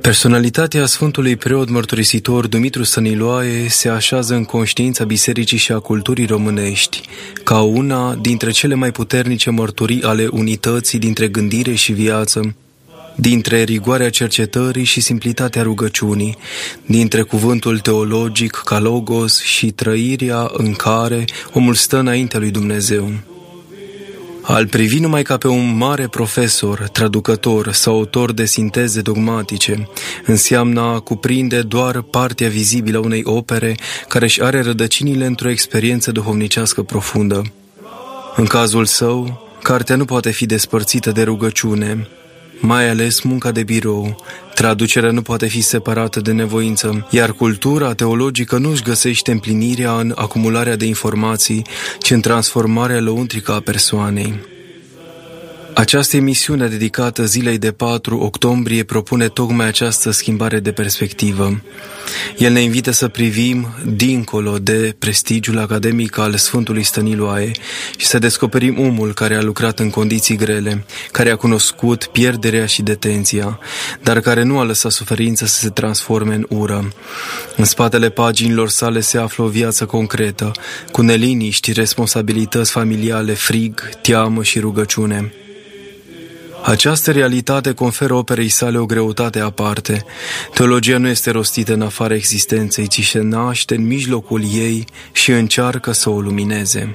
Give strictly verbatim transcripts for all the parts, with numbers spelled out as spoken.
Personalitatea Sfântului Preot Mărturisitor Dumitru Stăniloae se așează în conștiința bisericii și a culturii românești, ca una dintre cele mai puternice mărturii ale unității dintre gândire și viață, dintre rigoarea cercetării și simplitatea rugăciunii, dintre cuvântul teologic ca logos și trăirea în care omul stă înaintea lui Dumnezeu. Al privi numai ca pe un mare profesor, traducător sau autor de sinteze dogmatice înseamnă a cuprinde doar partea vizibilă a unei opere care își are rădăcinile într-o experiență duhovnicească profundă. În cazul său, cartea nu poate fi despărțită de rugăciune, mai ales munca de birou. Traducerea nu poate fi separată de nevoință, iar cultura teologică nu își găsește împlinirea în acumularea de informații, ci în transformarea lăuntrică a persoanei. Această emisiune dedicată zilei de patru octombrie propune tocmai această schimbare de perspectivă. El ne invită să privim dincolo de prestigiul academic al Sfântului Stăniloae și să descoperim omul care a lucrat în condiții grele, care a cunoscut pierderea și detenția, dar care nu a lăsat suferința să se transforme în ură. În spatele paginilor sale se află o viață concretă, cu neliniști, responsabilități familiale, frig, teamă și rugăciune. Această realitate conferă operei sale o greutate aparte. Teologia nu este rostită în afara existenței, ci se naște în mijlocul ei și încearcă să o lumineze.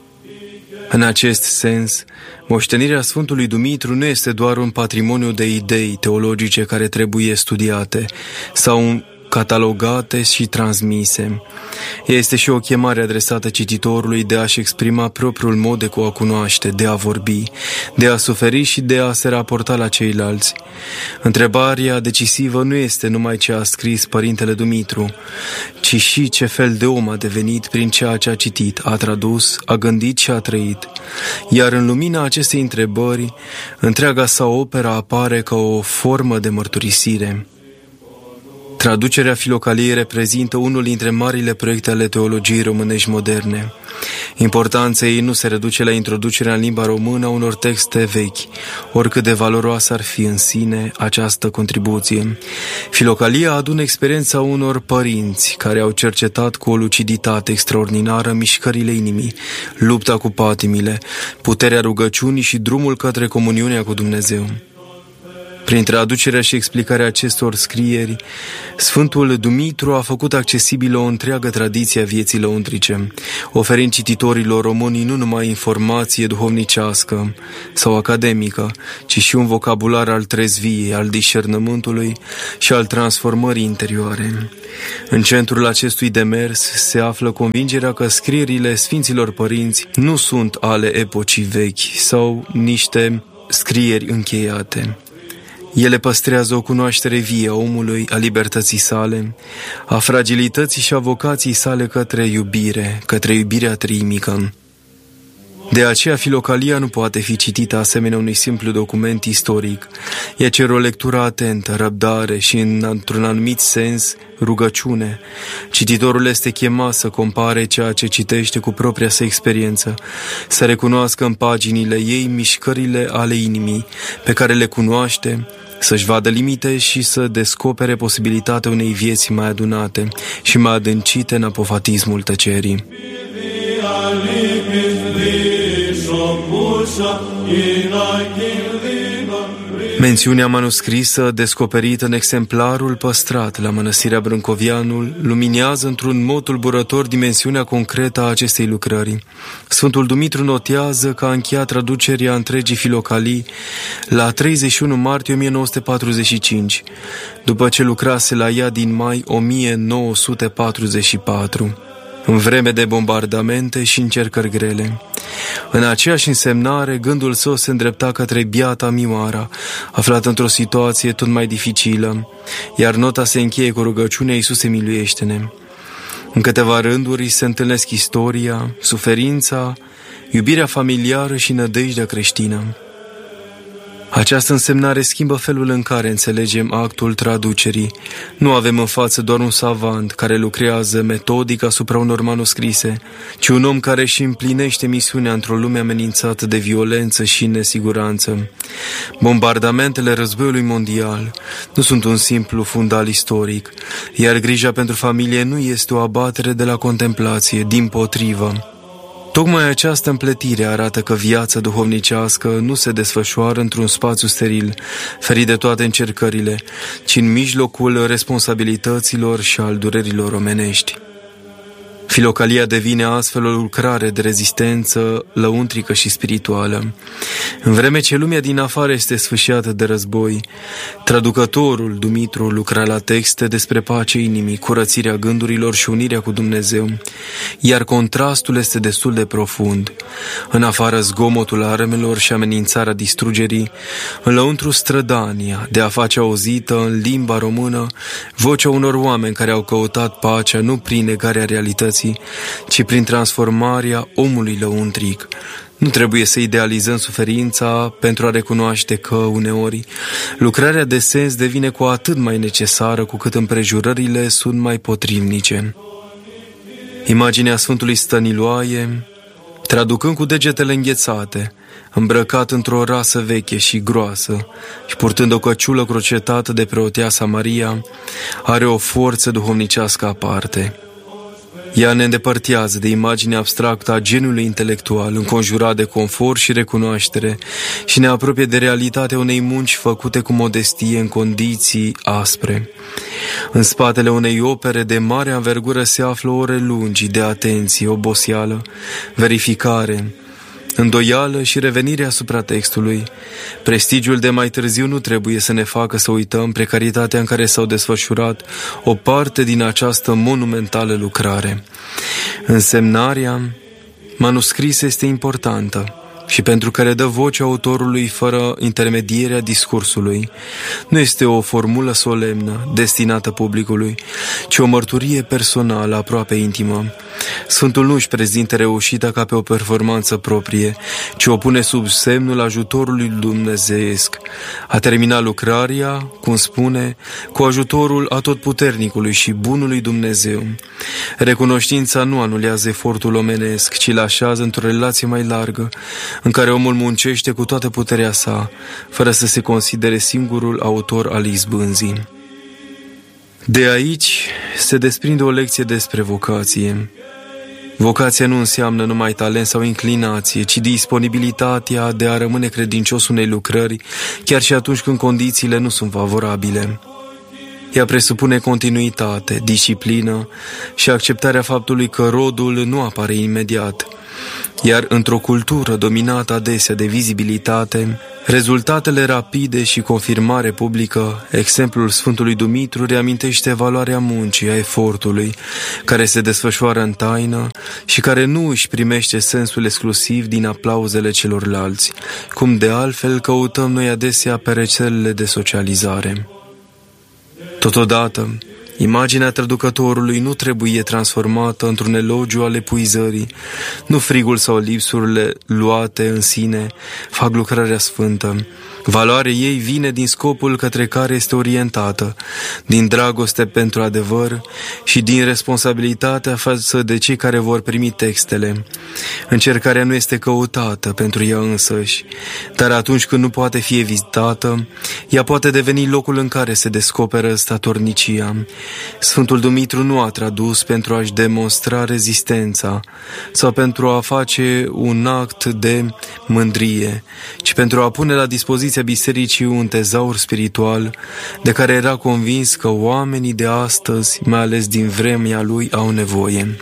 În acest sens, moștenirea Sfântului Dumitru nu este doar un patrimoniu de idei teologice care trebuie studiate sau catalogate și transmise. Este și o chemare adresată cititorului de a-și exprima propriul mod de a cunoaște, de a vorbi, de a suferi și de a se raporta la ceilalți. Întrebarea decisivă nu este numai ce a scris Părintele Dumitru, ci și ce fel de om a devenit prin ceea ce a citit, a tradus, a gândit și a trăit. Iar în lumina acestei întrebări, întreaga sa operă apare ca o formă de mărturisire. Traducerea Filocaliei reprezintă unul dintre marile proiecte ale teologiei românești moderne. Importanța ei nu se reduce la introducerea în limba română a unor texte vechi, oricât de valoroasă ar fi în sine această contribuție. Filocalia adună experiența unor părinți care au cercetat cu o luciditate extraordinară mișcările inimii, lupta cu patimile, puterea rugăciunii și drumul către comuniunea cu Dumnezeu. Prin traducerea și explicarea acestor scrieri, Sfântul Dumitru a făcut accesibilă o întreagă tradiție a vieții lăuntrice, oferind cititorilor români nu numai informație duhovnicească sau academică, ci și un vocabular al trezviei, al discernământului și al transformării interioare. În centrul acestui demers se află convingerea că scrierile Sfinților Părinți nu sunt ale epocii vechi sau niște scrieri încheiate. Ele păstrează o cunoaștere vie a omului, a libertății sale, a fragilității și a vocației sale către iubire, către iubirea triimică. De aceea, Filocalia nu poate fi citită asemenea unui simplu document istoric. Ea cere o lectură atentă, răbdare și, într-un anumit sens, rugăciune. Cititorul este chemat să compare ceea ce citește cu propria sa experiență, să recunoască în paginile ei mișcările ale inimii, pe care le cunoaște, să-și vadă limite și să descopere posibilitatea unei vieți mai adunate și mai adâncite în apofatismul tăcerii. Mențiunea manuscrisă, descoperită în exemplarul păstrat la Mănăstirea Brâncovianul, luminează într-un mod tulburător dimensiunea concretă a acestei lucrări. Sfântul Dumitru notează că a încheiat traducerea întregii Filocalii la treizeci și unu martie o mie nouă sute patruzeci și cinci, după ce lucrase la ea din mai o mie nouă sute patruzeci și patru. În vreme de bombardamente și încercări grele. În aceeași însemnare, gândul său se îndrepta către biata Mioara, aflată într-o situație tot mai dificilă, iar nota se încheie cu rugăciunea Iisuse miluiește-ne. În câteva rânduri se întâlnesc istoria, suferința, iubirea familiară și nădejdea creștină. Această însemnare schimbă felul în care înțelegem actul traducerii. Nu avem în față doar un savant care lucrează metodic asupra unor manuscrise, ci un om care își împlinește misiunea într-o lume amenințată de violență și nesiguranță. Bombardamentele războiului mondial nu sunt un simplu fundal istoric, iar grija pentru familie nu este o abatere de la contemplație, dimpotrivă. Tocmai această împletire arată că viața duhovnicească nu se desfășoară într-un spațiu steril, ferit de toate încercările, ci în mijlocul responsabilităților și al durerilor omenești. Filocalia devine astfel o lucrare de rezistență lăuntrică și spirituală. În vreme ce lumea din afară este sfâșiată de război, traducătorul Dumitru lucra la texte despre pace inimii, curățirea gândurilor și unirea cu Dumnezeu, iar contrastul este destul de profund. În afară zgomotul armelor și amenințarea distrugerii, în lăuntru strădania de a face auzită în limba română vocea unor oameni care au căutat pacea nu prin negarea realității, ci prin transformarea omului lăuntric. Nu trebuie să idealizăm suferința pentru a recunoaște că, uneori, lucrarea de sens devine cu atât mai necesară cu cât împrejurările sunt mai potrivnice. Imaginea Sfântului Stăniloae, traducând cu degetele înghețate, îmbrăcat într-o rasă veche și groasă și purtând o căciulă crocetată de preoteasa Maria, are o forță duhovnicească aparte. Ea ne îndepărtează de imaginea abstractă a geniului intelectual, înconjurat de confort și recunoaștere, și ne apropie de realitatea unei munci făcute cu modestie în condiții aspre. În spatele unei opere de mare anvergură se află ore lungi de atenție, oboseală, verificare, îndoială și revenire asupra textului. Prestigiul de mai târziu nu trebuie să ne facă să uităm precaritatea în care s-au desfășurat o parte din această monumentală lucrare. Însemnarea manuscrisă este importantă și pentru că redă voce autorului fără intermedierea discursului. Nu este o formulă solemnă destinată publicului, ci o mărturie personală, aproape intimă. Sfântul nu își prezintă reușita ca pe o performanță proprie, ci o pune sub semnul ajutorului dumnezeiesc. A terminat lucrarea, cum spune, cu ajutorul atotputernicului și bunului Dumnezeu. Recunoștința nu anulează efortul omenesc, ci îl așează într-o relație mai largă, în care omul muncește cu toată puterea sa, fără să se considere singurul autor al izbânzii. De aici se desprinde o lecție despre vocație. Vocația nu înseamnă numai talent sau inclinație, ci disponibilitatea de a rămâne credincios unei lucrări, chiar și atunci când condițiile nu sunt favorabile. Ea presupune continuitate, disciplină și acceptarea faptului că rodul nu apare imediat. Iar într-o cultură dominată adesea de vizibilitate, rezultatele rapide și confirmare publică, exemplul Sfântului Dumitru reamintește valoarea muncii, a efortului, care se desfășoară în taină și care nu își primește sensul exclusiv din aplauzele celorlalți, cum de altfel căutăm noi adesea pe rețelele de socializare. Totodată, imaginea traducătorului nu trebuie transformată într-un elogiu al epuizării. Nu frigul sau lipsurile luate în sine fac lucrarea sfântă. Valoarea ei vine din scopul către care este orientată, din dragoste pentru adevăr și din responsabilitatea față de cei care vor primi textele. Încercarea nu este căutată pentru ea însăși, dar atunci când nu poate fi evitată, ea poate deveni locul în care se descoperă statornicia. Sfântul Dumitru nu a tradus pentru a-și demonstra rezistența sau pentru a face un act de mândrie, ci pentru a pune la dispoziția bisericii un tezaur spiritual de care era convins că oamenii de astăzi, mai ales din vremea lui, au nevoie.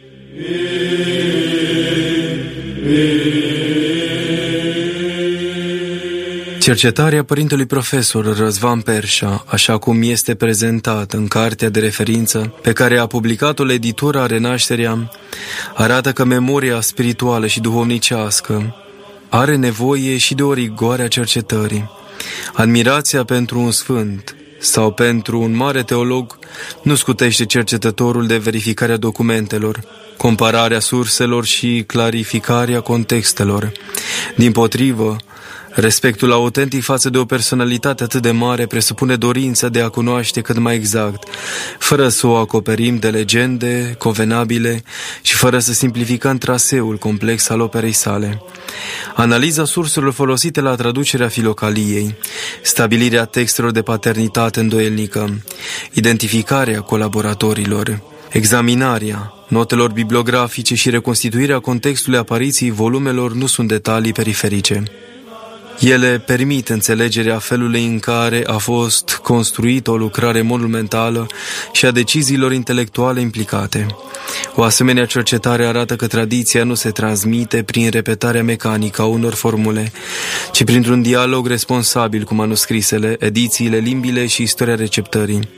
Cercetarea părintelui profesor Răzvan Perșa, așa cum este prezentată în cartea de referință pe care a publicat-o la editura Renașterea, arată că memoria spirituală și duhovnicească are nevoie și de o rigoare a cercetării. Admirația pentru un sfânt sau pentru un mare teolog nu scutește cercetătorul de verificarea documentelor, compararea surselor și clarificarea contextelor. Dimpotrivă, Respectul autentic față de o personalitate atât de mare presupune dorința de a cunoaște cât mai exact, fără să o acoperim de legende convenabile și fără să simplificăm traseul complex al operei sale. Analiza surselor folosite la traducerea Filocaliei, stabilirea textelor de paternitate îndoielnică, identificarea colaboratorilor, examinarea notelor bibliografice și reconstituirea contextului apariției volumelor nu sunt detalii periferice. Ele permit înțelegerea felului în care a fost construită o lucrare monumentală și a deciziilor intelectuale implicate. O asemenea cercetare arată că tradiția nu se transmite prin repetarea mecanică a unor formule, ci printr-un dialog responsabil cu manuscrisele, edițiile, limbile și istoria receptării.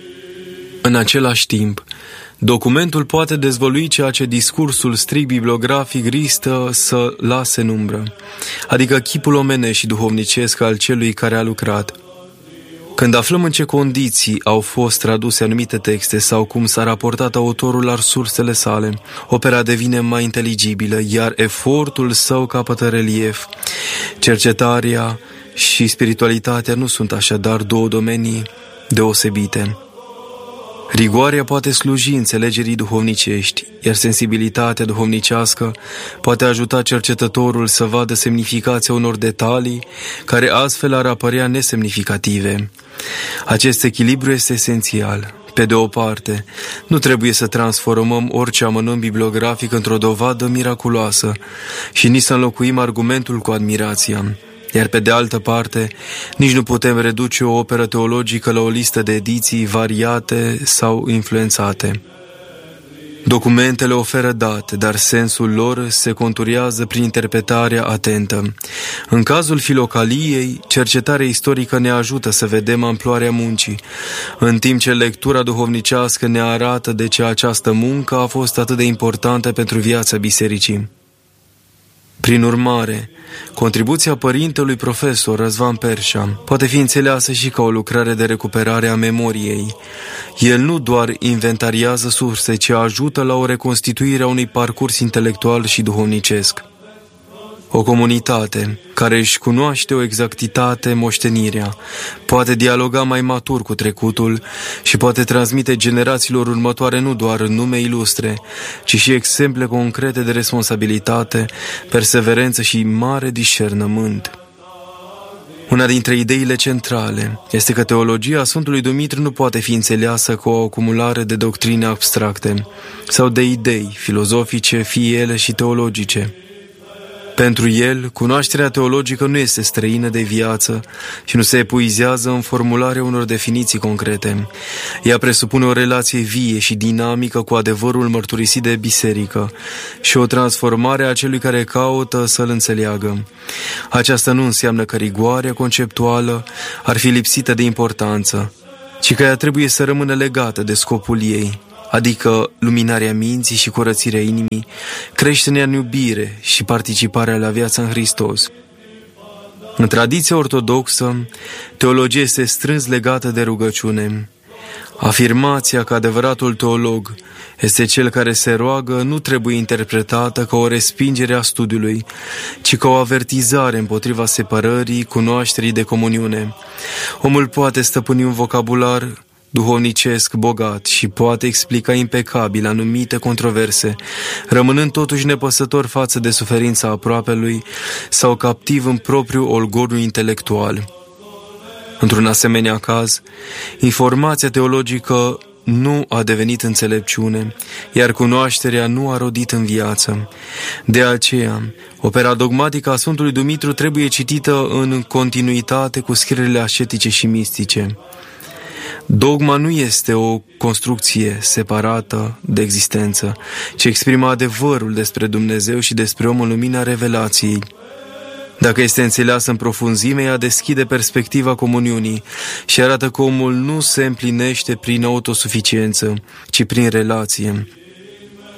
În același timp, documentul poate dezvălui ceea ce discursul strict bibliografic riscă să lase în umbră, adică chipul omenesc și duhovnicesc al celui care a lucrat. Când aflăm în ce condiții au fost traduse anumite texte sau cum s-a raportat autorul la sursele sale, opera devine mai inteligibilă, iar efortul său capătă relief. Cercetarea și spiritualitatea nu sunt așadar două domenii deosebite. Rigoarea poate sluji înțelegerii duhovnicești, iar sensibilitatea duhovnicească poate ajuta cercetătorul să vadă semnificația unor detalii care astfel ar apărea nesemnificative. Acest echilibru este esențial. Pe de o parte, nu trebuie să transformăm orice amănunt bibliografic într-o dovadă miraculoasă și nici să înlocuim argumentul cu admirația. Iar pe de altă parte, nici nu putem reduce o operă teologică la o listă de ediții variate sau influențate. Documentele oferă date, dar sensul lor se conturează prin interpretarea atentă. În cazul Filocaliei, cercetarea istorică ne ajută să vedem amploarea muncii, în timp ce lectura duhovnicească ne arată de ce această muncă a fost atât de importantă pentru viața bisericii. Prin urmare, contribuția părintelui profesor Răzvan Perșa poate fi înțeleasă și ca o lucrare de recuperare a memoriei. El nu doar inventariază surse, ci ajută la o reconstituire a unui parcurs intelectual și duhovnicesc. O comunitate care își cunoaște o exactitate moștenirea poate dialoga mai matur cu trecutul și poate transmite generațiilor următoare nu doar nume ilustre, ci și exemple concrete de responsabilitate, perseverență și mare discernământ. Una dintre ideile centrale este că teologia Sfântului Dumitru nu poate fi înțeleasă cu o acumulare de doctrine abstracte sau de idei filozofice, fie ele și teologice. Pentru el, cunoașterea teologică nu este străină de viață și nu se epuizează în formularea unor definiții concrete. Ea presupune o relație vie și dinamică cu adevărul mărturisit de biserică și o transformare a celui care caută să-l înțeleagă. Aceasta nu înseamnă că rigoarea conceptuală ar fi lipsită de importanță, ci că ea trebuie să rămână legată de scopul ei, adică luminarea minții și curățirea inimii, creșterea în iubire și participarea la viața în Hristos. În tradiția ortodoxă, teologia este strâns legată de rugăciune. Afirmația că adevăratul teolog este cel care se roagă nu trebuie interpretată ca o respingere a studiului, ci ca o avertizare împotriva separării, cunoașterii de comuniune. Omul poate stăpâni un vocabular duhovnicesc bogat și poate explica impecabil anumite controverse, rămânând totuși nepăsător față de suferința aproapelui sau captiv în propriul olgoriu intelectual. Într-un asemenea caz, informația teologică nu a devenit înțelepciune, iar cunoașterea nu a rodit în viață. De aceea, opera dogmatică a Sfântului Dumitru trebuie citită în continuitate cu scrierile ascetice și mistice. Dogma nu este o construcție separată de existență, ci exprimă adevărul despre Dumnezeu și despre om în lumina revelației. Dacă este înțeleasă în profunzime, ea deschide perspectiva comuniunii și arată că omul nu se împlinește prin autosuficiență, ci prin relație.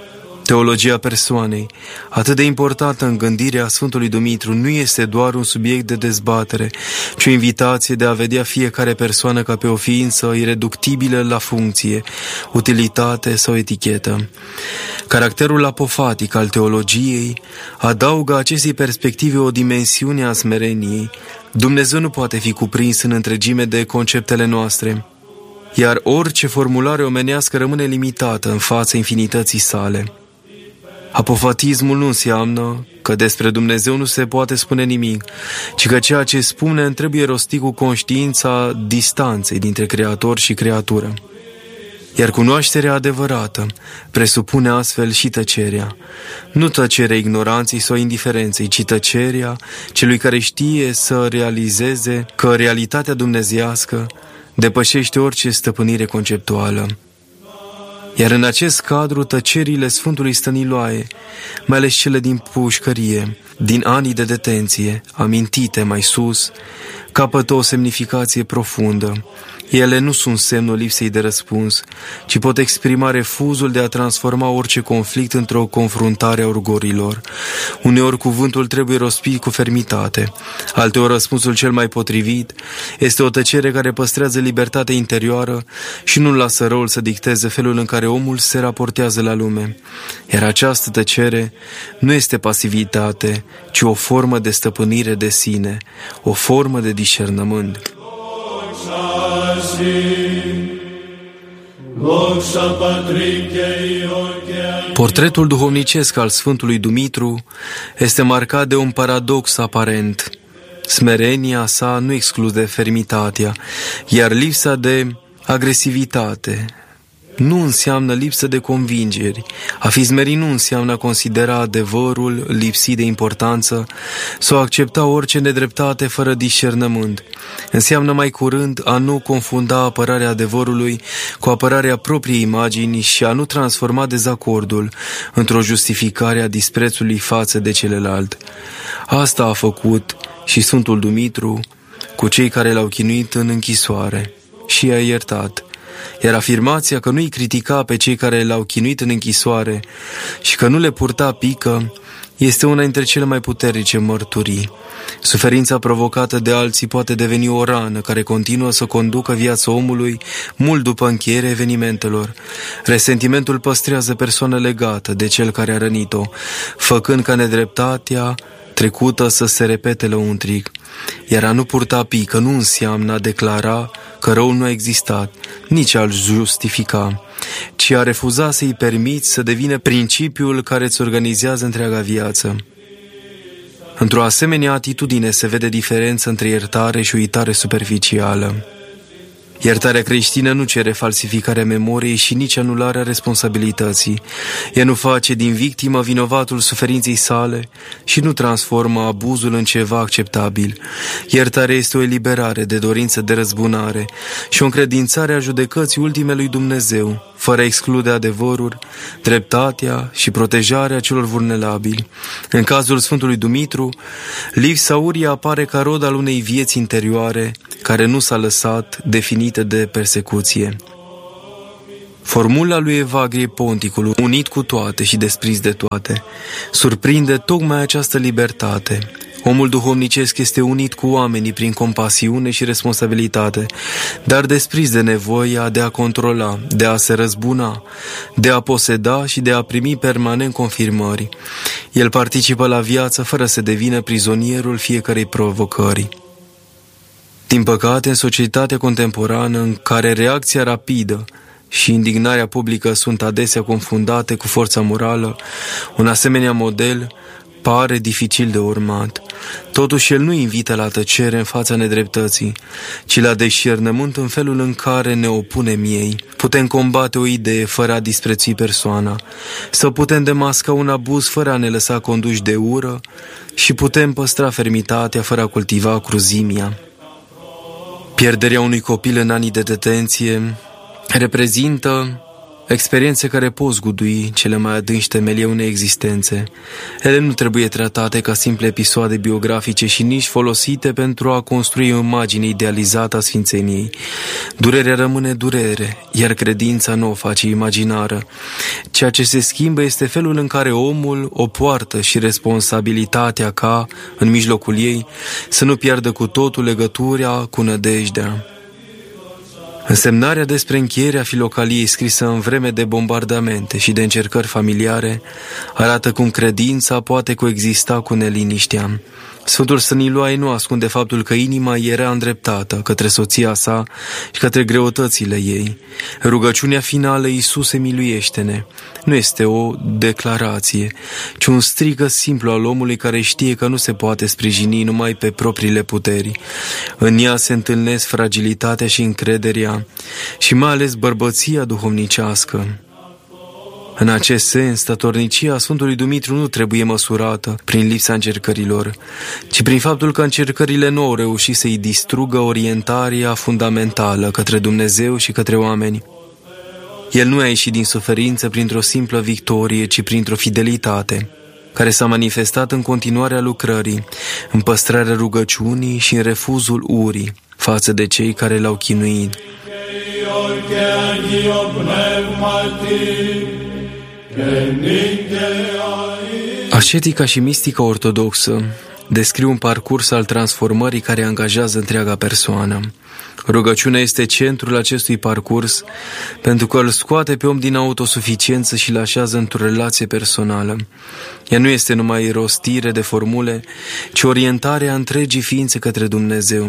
Teologia persoanei, atât de importantă în gândirea Sfântului Dumitru, nu este doar un subiect de dezbatere, ci o invitație de a vedea fiecare persoană ca pe o ființă ireductibilă la funcție, utilitate sau etichetă. Caracterul apofatic al teologiei adaugă acestei perspective o dimensiune a smereniei. Dumnezeu nu poate fi cuprins în întregime de conceptele noastre, iar orice formulare omenească rămâne limitată în fața infinității sale. Apofatismul nu înseamnă că despre Dumnezeu nu se poate spune nimic, ci că ceea ce spune trebuie rostit cu conștiința distanței dintre creator și creatură. Iar cunoașterea adevărată presupune astfel și tăcerea. Nu tăcerea ignoranței sau indiferenței, ci tăcerea celui care știe să realizeze că realitatea dumnezeiască depășește orice stăpânire conceptuală. Iar în acest cadru, tăcerile Sfântului Stăniloae, mai ales cele din pușcărie, din anii de detenție, amintite mai sus, capătă o semnificație profundă. Ele nu sunt semnul lipsei de răspuns, ci pot exprima refuzul de a transforma orice conflict într-o confruntare a urgorilor. Uneori cuvântul trebuie rostit cu fermitate, alteori răspunsul cel mai potrivit este o tăcere care păstrează libertatea interioară și nu lasă răul să dicteze felul în care omul se raportează la lume. Iar această tăcere nu este pasivitate, ci o formă de stăpânire de sine, o formă de discernământ. Portretul duhovnicesc al Sfântului Dumitru este marcat de un paradox aparent. Smerenia sa nu exclude fermitatea, iar lipsa de agresivitate nu înseamnă lipsă de convingeri. A fi smerit nu înseamnă a considera adevărul lipsit de importanță sau a accepta orice nedreptate fără discernământ. Înseamnă mai curând a nu confunda apărarea adevărului cu apărarea propriei imagini și a nu transforma dezacordul într-o justificare a disprețului față de celălalt. Asta a făcut și Sfântul Dumitru cu cei care l-au chinuit în închisoare și i-a iertat. Iar afirmația că nu-i critica pe cei care l-au chinuit în închisoare și că nu le purta pică este una dintre cele mai puternice mărturii. Suferința provocată de alții poate deveni o rană care continuă să conducă viața omului mult după încheierea evenimentelor. Resentimentul păstrează persoana legată de cel care a rănit-o, făcând ca nedreptatea trecută să se repete lăuntric. Iar a nu purta pică nu înseamnă a declara că răul nu a existat, nici a-l justifica, ci a refuza să-i permiți să devină principiul care îți organizează întreaga viață. Într-o asemenea atitudine se vede diferența între iertare și uitare superficială. Iertarea creștină nu cere falsificarea memoriei și nici anularea responsabilității. Ea nu face din victimă vinovatul suferinței sale și nu transformă abuzul în ceva acceptabil. Iertarea este o eliberare de dorință de răzbunare și o încredințare a judecății ultimelui Dumnezeu, fără a exclude adevărul, dreptatea și protejarea celor vulnerabili. În cazul Sfântului Dumitru, lipsa urii apare ca rod al unei vieți interioare care nu s-a lăsat definită de persecuție. Formula lui Evagrie Ponticul, unit cu toate și desprins de toate, surprinde tocmai această libertate. Omul duhovnicesc este unit cu oamenii prin compasiune și responsabilitate, dar desprins de nevoia de a controla, de a se răzbuna, de a poseda și de a primi permanent confirmări. El participă la viață fără să devină prizonierul fiecărei provocări. Din păcate, în societatea contemporană, în care reacția rapidă și indignarea publică sunt adesea confundate cu forța morală, un asemenea model pare dificil de urmat. Totuși, el nu invită la tăcere în fața nedreptății, ci la discernământ în felul în care ne opunem ei. Putem combate o idee fără a disprețui persoana, sau putem demasca un abuz fără a ne lăsa conduși de ură și putem păstra fermitatea fără a cultiva cruzimea. Pierderea unui copil în anii de detenție reprezintă experiențe care pot zgudui cele mai adânci temelii unei existențe. Ele nu trebuie tratate ca simple episoade biografice și nici folosite pentru a construi o imagine idealizată a sfințeniei. Durerea rămâne durere, iar credința nu o face imaginară. Ceea ce se schimbă este felul în care omul o poartă și responsabilitatea ca, în mijlocul ei, să nu piardă cu totul legătura cu nădejdea. Însemnarea despre încheierea filocaliei scrisă în vreme de bombardamente și de încercări familiare arată cum credința poate coexista cu neliniștea. Sfântul Stăniloae nu ascunde faptul că inima era îndreptată către soția sa și către greutățile ei. Rugăciunea finală, Iisuse miluiește-ne, nu este o declarație, ci un strigă simplu al omului care știe că nu se poate sprijini numai pe propriile puteri. În ea se întâlnesc fragilitatea și încrederea și mai ales bărbăția duhovnicească. În acest sens, statornicia Sfântului Dumitru nu trebuie măsurată prin lipsa încercărilor, ci prin faptul că încercările nu au reușit să-i distrugă orientarea fundamentală către Dumnezeu și către oameni. El nu a ieșit din suferință printr-o simplă victorie, ci printr-o fidelitate, care s-a manifestat în continuarea lucrării, în păstrarea rugăciunii și în refuzul urii față de cei care l-au chinuit. Ascetica și mistica ortodoxă descriu un parcurs al transformării care angajează întreaga persoană. Rugăciunea este centrul acestui parcurs pentru că îl scoate pe om din autosuficiență și îl așează într-o relație personală. Ea nu este numai rostire de formule, ci orientarea întregii ființe către Dumnezeu.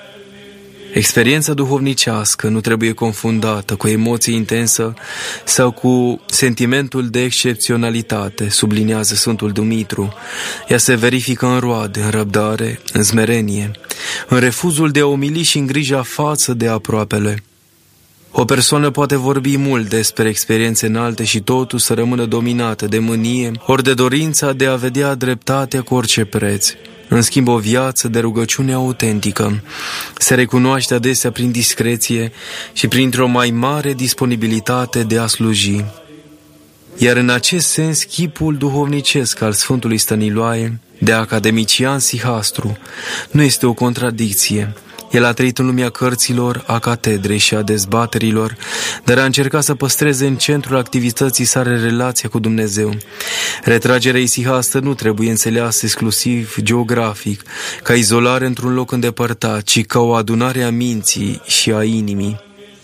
Experiența duhovnicească nu trebuie confundată cu emoție intensă sau cu sentimentul de excepționalitate, subliniază Sfântul Dumitru. Ea se verifică în roade, în răbdare, în smerenie, în refuzul de a umili și în grija față de aproapele. O persoană poate vorbi mult despre experiențe înalte și totuși să rămână dominată de mânie ori de dorința de a vedea dreptatea cu orice preț. În schimb, o viață de rugăciune autentică se recunoaște adesea prin discreție și printr-o mai mare disponibilitate de a sluji. Iar în acest sens, chipul duhovnicesc al Sfântului Stăniloae, de academician sihastru, nu este o contradicție. El a trăit în lumea cărților, a catedrei și a dezbaterilor, dar a încercat să păstreze în centrul activității sale relația cu Dumnezeu. Retragerea isihastă nu trebuie înțeleasă exclusiv geografic, ca izolare într-un loc îndepărtat, ci ca o adunare a minții și a inimii.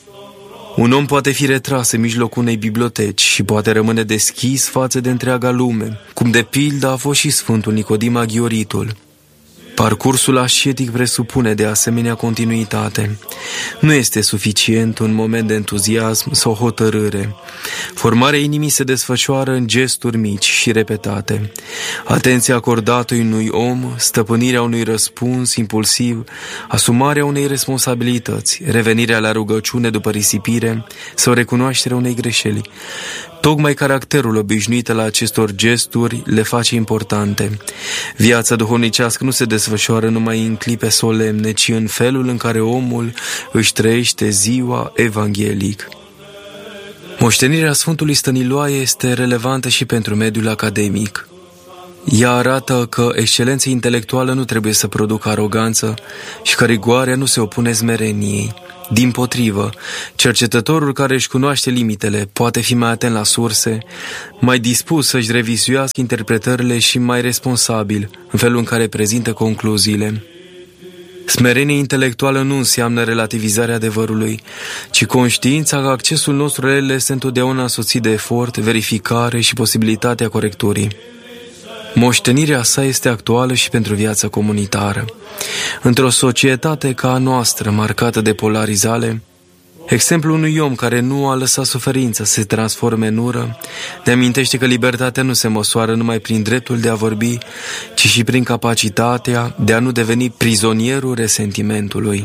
Un om poate fi retras în mijlocul unei biblioteci și poate rămâne deschis față de întreaga lume, cum de pildă a fost și Sfântul Nicodim Aghioritul. Parcursul ascetic presupune de asemenea continuitate. Nu este suficient un moment de entuziasm sau hotărâre. Formarea inimii se desfășoară în gesturi mici și repetate. Atenția acordată unui om, stăpânirea unui răspuns impulsiv, asumarea unei responsabilități, revenirea la rugăciune după risipire sau recunoașterea unei greșeli. Tocmai caracterul obișnuit la acestor gesturi le face importante. Viața duhovnicească nu se desfășoară numai în clipe solemne, ci în felul în care omul își trăiește ziua evanghelic. Moștenirea Sfântului Stăniloae este relevantă și pentru mediul academic. Ea arată că excelența intelectuală nu trebuie să producă aroganță și că rigoarea nu se opune smereniei. Dimpotrivă, cercetătorul care își cunoaște limitele poate fi mai atent la surse, mai dispus să-și revizuiască interpretările și mai responsabil în felul în care prezintă concluziile. Smerenia intelectuală nu înseamnă relativizarea adevărului, ci conștiința că accesul nostru la ele este întotdeauna însoțit de efort, verificare și posibilitatea corecturii. Moștenirea sa este actuală și pentru viața comunitară. Într-o societate ca a noastră, marcată de polarizare, exemplul unui om care nu a lăsat suferința să se transforme în ură ne amintește că libertatea nu se măsoară numai prin dreptul de a vorbi, ci și prin capacitatea de a nu deveni prizonierul resentimentului.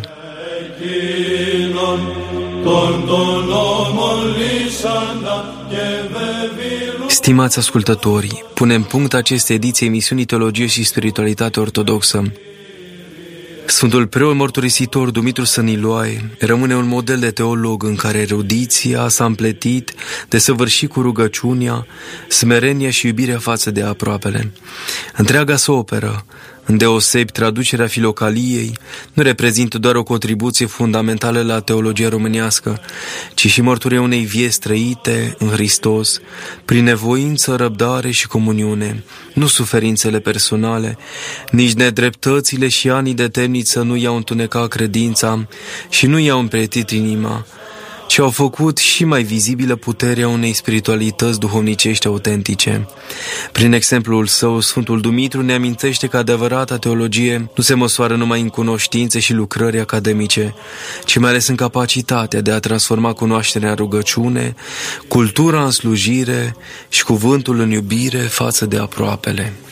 Stimați ascultători, punem punct acestei ediții emisiunii Teologie și Spiritualitate Ortodoxă. Sfântul preot mărturisitor Dumitru Săniloae rămâne un model de teolog în care erudiția s-a împletit de săvârșit cu rugăciunea, smerenia și iubirea față de aproapele. Întreaga sa operă, îndeosebi traducerea Filocaliei, nu reprezintă doar o contribuție fundamentală la teologia românească, ci și mărturia unei vieți trăite în Hristos, prin nevoință, răbdare și comuniune. Nu suferințele personale, nici nedreptățile și anii de temniță nu i-au întunecat credința și nu i-au împletit inima, ci au făcut și mai vizibilă puterea unei spiritualități duhovnicești autentice. Prin exemplul său, Sfântul Dumitru ne amintește că adevărata teologie nu se măsoară numai în cunoștințe și lucrări academice, ci mai ales în capacitatea de a transforma cunoașterea în rugăciune, cultura în slujire și cuvântul în iubire față de aproapele.